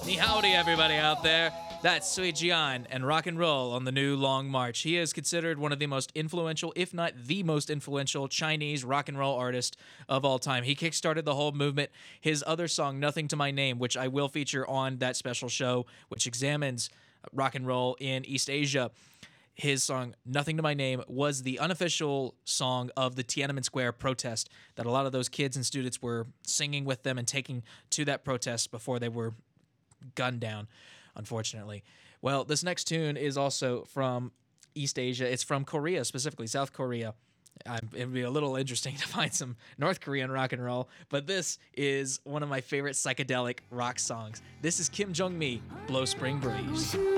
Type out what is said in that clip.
Howdy, everybody out there. That's Sui Jian and rock and roll on the new Long March. He is considered one of the most influential, if not the most influential, Chinese rock and roll artist of all time. He kickstarted the whole movement. His other song, Nothing to My Name, which I will feature on that special show, which examines rock and roll in East Asia. His song, Nothing to My Name, was the unofficial song of the Tiananmen Square protest that a lot of those kids and students were singing with them and taking to that protest before they were gunned down, unfortunately. Well, this next tune is also from East Asia. It's from Korea, specifically South Korea. It would be a little interesting to find some North Korean rock and roll, but this is one of my favorite psychedelic rock songs. This is Kim Jong-mi, Blow Spring Breeze.